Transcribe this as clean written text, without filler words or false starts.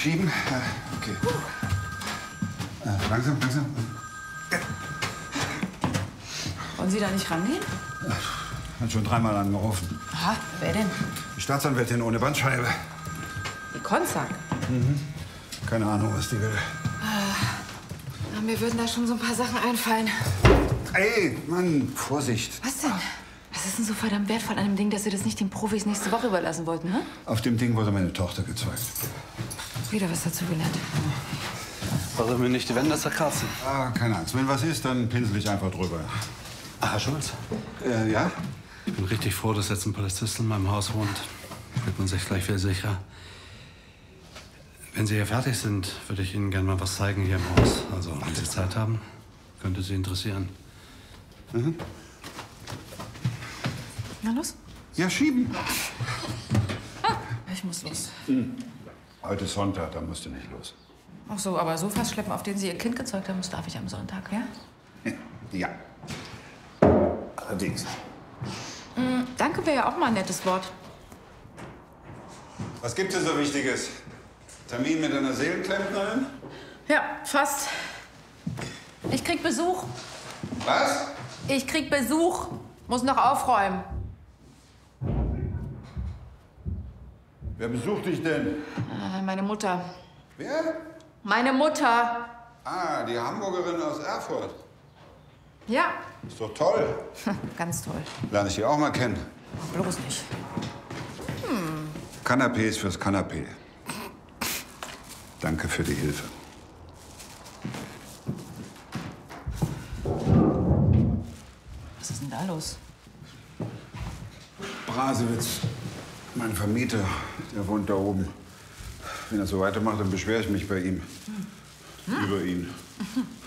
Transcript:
Schieben? Okay. Langsam, langsam. Wollen Sie da nicht rangehen? Hat schon dreimal angerufen. Aha, wer denn? Die Staatsanwältin ohne Bandscheibe. Die Konzak. Keine Ahnung, was die will. Na, mir würden da schon so ein paar Sachen einfallen. Ey, Mann, Vorsicht. Was denn? Was ist denn so verdammt wertvoll an dem Ding, dass Sie das nicht den Profis nächste Woche überlassen wollten, ne? Auf dem Ding wurde meine Tochter gezeugt. Wieder was dazu gelernt. Warum wir nicht die Wände zerkratzen? Ah, keine Angst. Wenn was ist, dann pinsel ich einfach drüber. Ach, Herr Schulz. Ja? Ich bin richtig froh, dass jetzt ein Polizist in meinem Haus wohnt. Fühlt man sich gleich viel sicherer. Wenn Sie hier fertig sind, würde ich Ihnen gerne mal was zeigen hier im Haus. Also, wenn Sie Zeit haben, könnte Sie interessieren. Mhm. Na los? Ja, schieben. Ich muss los. Heute ist Sonntag, da musst du nicht los. Ach so, aber Sofas schleppen, auf denen Sie Ihr Kind gezeugt haben, das darf ich am Sonntag, ja? Ja. Allerdings. Danke wäre ja auch mal ein nettes Wort. Was gibt es so Wichtiges? Termin mit einer Seelenklempnerin? Ja, fast. Ich krieg Besuch. Was? Ich krieg Besuch. Muss noch aufräumen. Wer besucht dich denn? Meine Mutter. Wer? Meine Mutter. Ah, die Hamburgerin aus Erfurt. Ja, Ist doch toll. ganz toll. Lerne ich die auch mal kennen. Bloß nicht. Kanapés fürs Kanapee. Danke für die Hilfe. Was ist denn da los? Brasewitz, mein Vermieter, der wohnt da oben. Wenn er so weitermacht, dann beschwere ich mich bei ihm. Über ihn.